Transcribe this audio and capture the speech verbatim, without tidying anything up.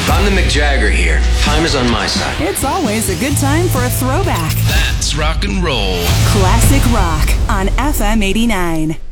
I'm the Mick Jagger here. Time is on my side. It's always a good time for a throwback. That's rock and roll. Classic rock on F M eighty-nine.